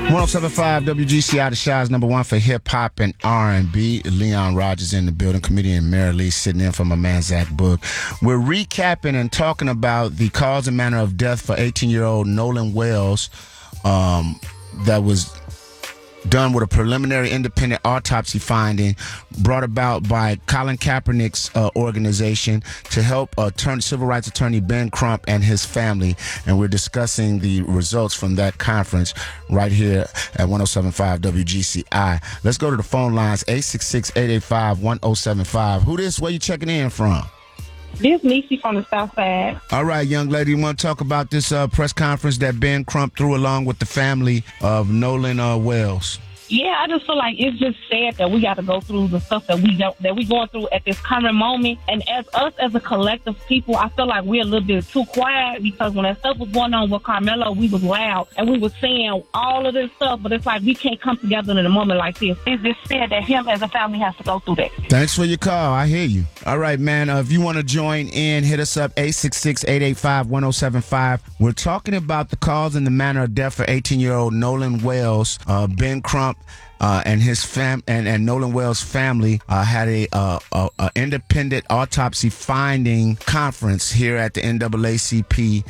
1075 WGCI, the Shy's number one for hip hop and R&B. Leon Rogers in the building, comedian Mary Lee sitting in for my man Zach Book. We're recapping and talking about the cause and manner of death for 18-year-old Nolan Wells that was done with a preliminary independent autopsy finding brought about by Colin Kaepernick's organization to help civil rights attorney Ben Crump and his family. And we're discussing the results from that conference right here at 1075 WGCI. Let's go to the phone lines, 866-885-1075. Who this? Where you checking in from? This is Niecy from the South Side. All right, young lady, you want to talk about this press conference that Ben Crump threw along with the family of Nolan Wells? Yeah, I just feel like it's just sad that we got to go through the stuff that we going through at this current moment. And as us as a collective people, I feel like we're a little bit too quiet, because when that stuff was going on with Carmelo, we was loud and we was saying all of this stuff. But it's like we can't come together in a moment like this. It's just sad that him as a family has to go through that. Thanks for your call. I hear you. All right, man. If you want to join in, hit us up, 866-885-1075. We're talking about the cause and the manner of death for 18-year-old Nolan Wells. Ben Crump and his and Nolan Wells' family had a independent autopsy finding conference here at the NAACP.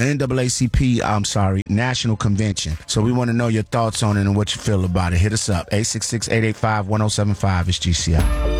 National Convention. So we want to know your thoughts on it and what you feel about it. Hit us up, 866-885-1075. It's GCI.